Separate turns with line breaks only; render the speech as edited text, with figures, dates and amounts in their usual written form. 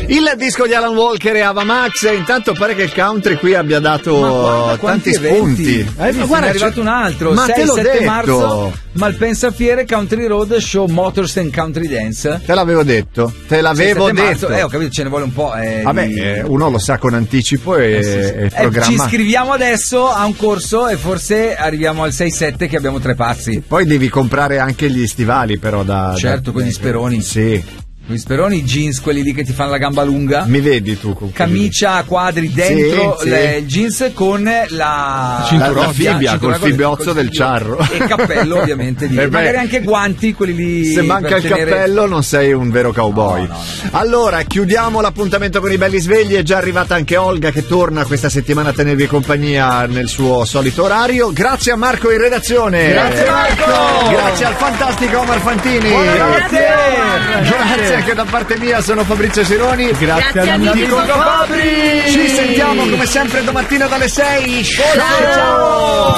Il disco di Alan Walker e Ava Max. Intanto pare che il country qui abbia dato tanti spunti.
Guarda, è arrivato un altro.
Ma
6-7 marzo, Malpensa Fiere, Country Road Show, Motors and Country Dance.
Te l'avevo detto.
Marzo, ho capito, ce ne vuole un po'.
Vabbè, uno lo sa con anticipo e programma.
Ci iscriviamo adesso a un corso e forse arriviamo al 6-7 che abbiamo 3 pazzi.
Poi devi comprare anche gli stivali, però
certo, con gli speroni.
Sì.
Gli speroni, i jeans, quelli lì che ti fanno la gamba lunga.
Mi vedi tu con
camicia a quadri dentro il jeans con la
fibbia, col fibbiozzo del ciarro
e il cappello ovviamente magari anche guanti, quelli lì.
Se manca il cappello non sei un vero cowboy. No. Allora chiudiamo l'appuntamento con i belli svegli. È già arrivata anche Olga che torna questa settimana a tenervi compagnia nel suo solito orario. Grazie a Marco in redazione.
Grazie Marco.
Grazie al fantastico Omar Fantini. Grazie anche da parte mia, sono Fabrizio Cironi.
Grazie all'amico Fabri.
Ci sentiamo come sempre domattina dalle 6. Ciao.